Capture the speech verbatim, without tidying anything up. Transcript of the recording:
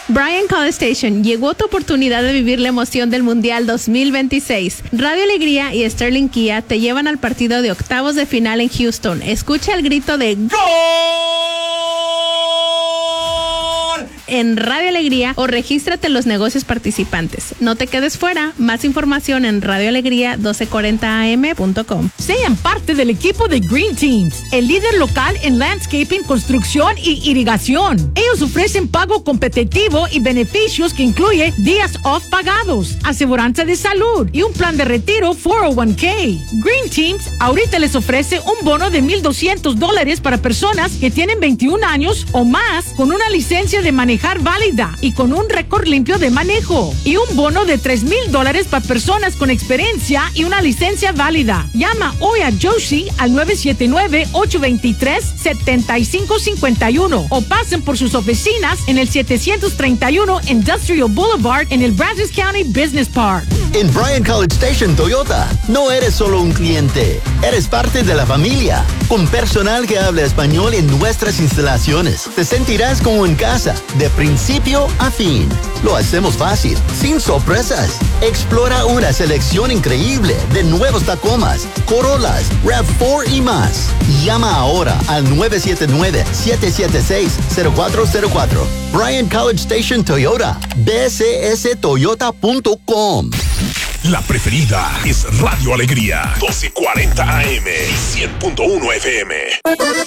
Bryan College Station, llegó tu oportunidad de vivir la emoción del Mundial dos mil veintiséis. Radio Alegría y Sterling Kia te llevan al partido de octavos de final en Houston. Escucha el grito de ¡Gol! En Radio Alegría o regístrate en los negocios participantes. No te quedes fuera. Más información en radio alegría doce cuarenta a m punto com. Sean parte del equipo de Green Teams, el líder local en landscaping, construcción y irrigación. Ellos ofrecen pago competitivo y beneficios que incluye días off pagados, aseguranza de salud y un plan de retiro cuatro oh uno k. Green Teams ahorita les ofrece un bono de mil doscientos dólares para personas que tienen veintiún años o más con una licencia de manejar válida y con un récord limpio de manejo, y un bono de tres mil dólares para personas con experiencia y una licencia válida. Llama hoy a Joshi al nueve siete nueve, ocho dos tres, siete cinco cinco uno o pasen por sus oficinas en el setecientos treinta y uno Industrial Boulevard en el Brazos County Business Park. En Bryan College Station Toyota, no eres solo un cliente, eres parte de la familia. Con personal que habla español en nuestras instalaciones, te sentirás como en casa, de principio a fin. Lo hacemos fácil, sin sorpresas. Explora una selección increíble de nuevos Tacomas, Corollas, RAV cuatro y más. Llama ahora al nueve siete nueve, siete siete seis, cero cuatro cero cuatro. Bryan College Station Toyota, b c s toyota punto com. La preferida es Radio Alegría, doce cuarenta A M y cien punto uno F M.